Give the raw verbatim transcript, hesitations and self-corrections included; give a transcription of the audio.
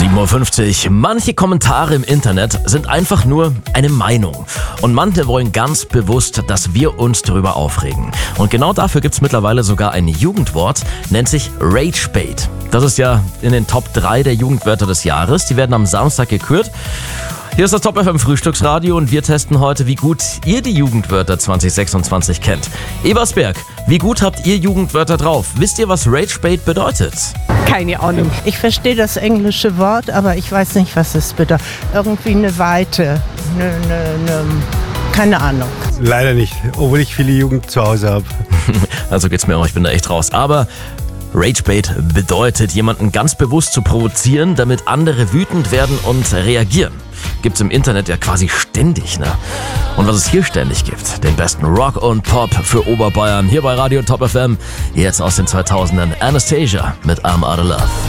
sieben Uhr fünfzig. Manche Kommentare im Internet sind einfach nur eine Meinung. Und manche wollen ganz bewusst, dass wir uns darüber aufregen. Und genau dafür gibt es mittlerweile sogar ein Jugendwort, nennt sich Ragebait. Das ist ja in den Top drei der Jugendwörter des Jahres. Die werden am Samstag gekürt. Hier ist das Top F M Frühstücksradio und wir testen heute, wie gut ihr die Jugendwörter zwanzig sechsundzwanzig kennt. Ebersberg, wie gut habt ihr Jugendwörter drauf? Wisst ihr, was Ragebait bedeutet? Keine Ahnung. Ich verstehe das englische Wort, aber ich weiß nicht, was es bedeutet. Irgendwie eine Weite, eine, eine, eine, keine Ahnung. Leider nicht, obwohl ich viele Jugend zu Hause habe. Also geht's mir auch, ich bin da echt raus. Aber Ragebait bedeutet, jemanden ganz bewusst zu provozieren, damit andere wütend werden und reagieren. Gibt's im Internet ja quasi ständig, ne? Und was es hier ständig gibt, den besten Rock und Pop für Oberbayern, hier bei Radio Top F M, jetzt aus den zweitausendern, Anastasia mit I'm Out of Love.